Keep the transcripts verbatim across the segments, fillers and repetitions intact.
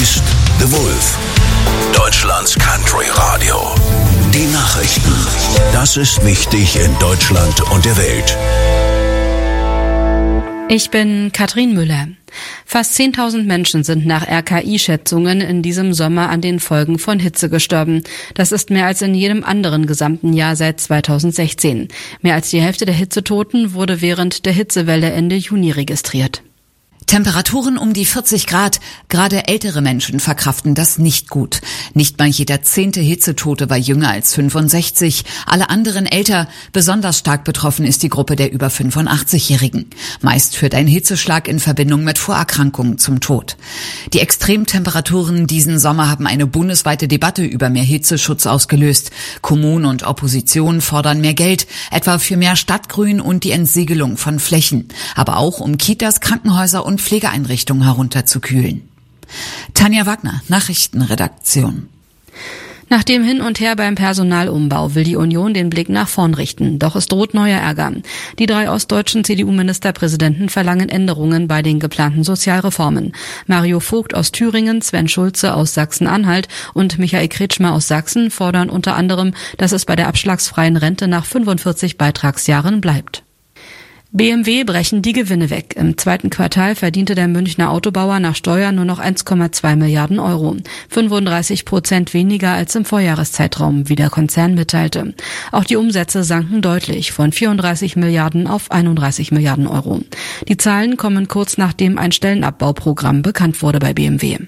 ist The Wolf, Deutschlands Country Radio. Die Nachrichten. Das ist wichtig in Deutschland und der Welt. Ich bin Katrin Müller. Fast zehntausend Menschen sind nach R K I-Schätzungen in diesem Sommer an den Folgen von Hitze gestorben. Das ist mehr als in jedem anderen gesamten Jahr seit zweitausendsechzehn. Mehr als die Hälfte der Hitzetoten wurde während der Hitzewelle Ende Juni registriert. Temperaturen um die vierzig Grad. Gerade ältere Menschen verkraften das nicht gut. Nicht mal jeder zehnte Hitzetote war jünger als fünfundsechzig. Alle anderen älter. Besonders stark betroffen ist die Gruppe der über fünfundachtzig-Jährigen. Meist führt ein Hitzeschlag in Verbindung mit Vorerkrankungen zum Tod. Die Extremtemperaturen diesen Sommer haben eine bundesweite Debatte über mehr Hitzeschutz ausgelöst. Kommunen und Opposition fordern mehr Geld, etwa für mehr Stadtgrün und die Entsiegelung von Flächen. Aber auch um Kitas, Krankenhäuser und Pflegeeinrichtungen herunterzukühlen. Tanja Wagner, Nachrichtenredaktion. Nach dem Hin und Her beim Personalumbau will die Union den Blick nach vorn richten. Doch es droht neuer Ärger. Die drei ostdeutschen C D U-Ministerpräsidenten verlangen Änderungen bei den geplanten Sozialreformen. Mario Vogt aus Thüringen, Sven Schulze aus Sachsen-Anhalt und Michael Kretschmer aus Sachsen fordern unter anderem, dass es bei der abschlagsfreien Rente nach fünfundvierzig Beitragsjahren bleibt. B M W brechen die Gewinne weg. Im zweiten Quartal verdiente der Münchner Autobauer nach Steuern nur noch eins Komma zwei Milliarden Euro. fünfunddreißig Prozent weniger als im Vorjahreszeitraum, wie der Konzern mitteilte. Auch die Umsätze sanken deutlich von vierunddreißig Milliarden auf einunddreißig Milliarden Euro. Die Zahlen kommen kurz nachdem ein Stellenabbauprogramm bekannt wurde bei B M W.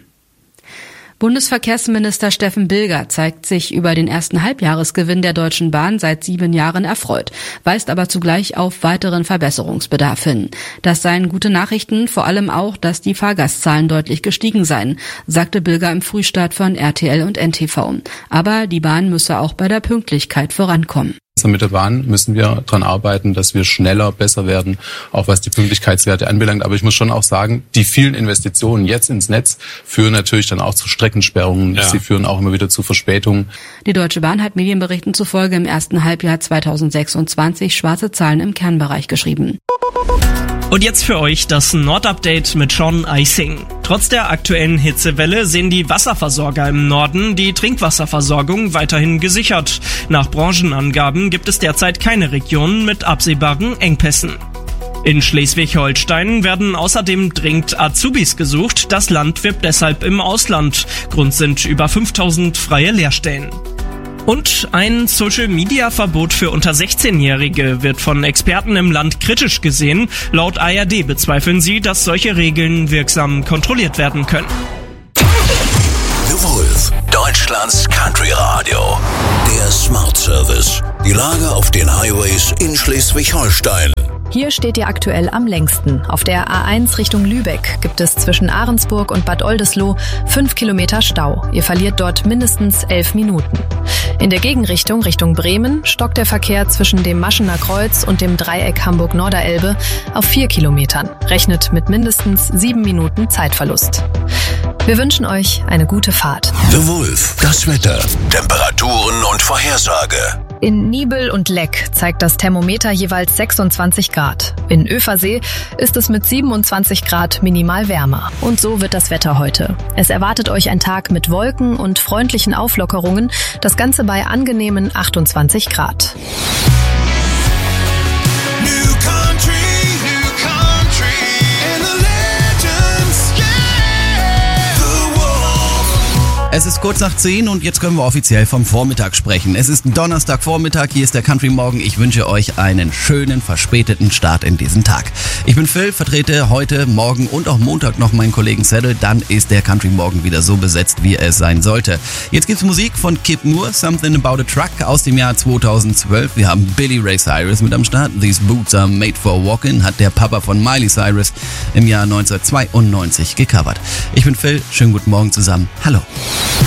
Bundesverkehrsminister Steffen Bilger zeigt sich über den ersten Halbjahresgewinn der Deutschen Bahn seit sieben Jahren erfreut, weist aber zugleich auf weiteren Verbesserungsbedarf hin. Das seien gute Nachrichten, vor allem auch, dass die Fahrgastzahlen deutlich gestiegen seien, sagte Bilger im Frühstart von R T L und N T V. Aber die Bahn müsse auch bei der Pünktlichkeit vorankommen. Mit der Bahn müssen wir daran arbeiten, dass wir schneller, besser werden, auch was die Pünktlichkeitswerte anbelangt. Aber ich muss schon auch sagen, die vielen Investitionen jetzt ins Netz führen natürlich dann auch zu Streckensperrungen. Ja. Sie führen auch immer wieder zu Verspätungen. Die Deutsche Bahn hat Medienberichten zufolge im ersten Halbjahr zweitausendsechsundzwanzig schwarze Zahlen im Kernbereich geschrieben. Und jetzt für euch das Nordupdate mit Sean Eising. Trotz der aktuellen Hitzewelle sehen die Wasserversorger im Norden die Trinkwasserversorgung weiterhin gesichert. Nach Branchenangaben gibt es derzeit keine Regionen mit absehbaren Engpässen. In Schleswig-Holstein werden außerdem dringend Azubis gesucht. Das Land wirbt deshalb im Ausland. Grund sind über fünftausend freie Lehrstellen. Und ein Social-Media-Verbot für unter sechzehnjährige wird von Experten im Land kritisch gesehen. Laut A R D bezweifeln sie, dass solche Regeln wirksam kontrolliert werden können. The Wolf, Deutschlands Country Radio. Der Smart Service. Die Lage auf den Highways in Schleswig-Holstein. Hier steht ihr aktuell am längsten. Auf der A eins Richtung Lübeck gibt es zwischen Ahrensburg und Bad Oldesloe fünf Kilometer Stau. Ihr verliert dort mindestens elf Minuten. In der Gegenrichtung Richtung Bremen stockt der Verkehr zwischen dem Maschener Kreuz und dem Dreieck Hamburg-Norderelbe auf vier Kilometern. Rechnet mit mindestens sieben Minuten Zeitverlust. Wir wünschen euch eine gute Fahrt. The Wolf, das Wetter, Temperaturen und Vorhersage. In Nibel und Leck zeigt das Thermometer jeweils sechsundzwanzig Grad. In Öfersee ist es mit siebenundzwanzig Grad minimal wärmer. Und so wird das Wetter heute. Es erwartet euch ein Tag mit Wolken und freundlichen Auflockerungen. Das Ganze bei angenehmen achtundzwanzig Grad. Es ist kurz nach zehn und jetzt können wir offiziell vom Vormittag sprechen. Es ist Donnerstagvormittag, hier ist der Country Morgen. Ich wünsche euch einen schönen, verspäteten Start in diesen Tag. Ich bin Phil, vertrete heute, morgen und auch Montag noch meinen Kollegen Settle. Dann ist der Country Morgen wieder so besetzt, wie es sein sollte. Jetzt gibt's Musik von Kip Moore, Something About a Truck aus dem Jahr zweitausendzwölf. Wir haben Billy Ray Cyrus mit am Start. These Boots Are Made for Walking hat der Papa von Miley Cyrus im Jahr neunzehnhundertzweiundneunzig gecovert. Ich bin Phil, schönen guten Morgen zusammen. Hallo.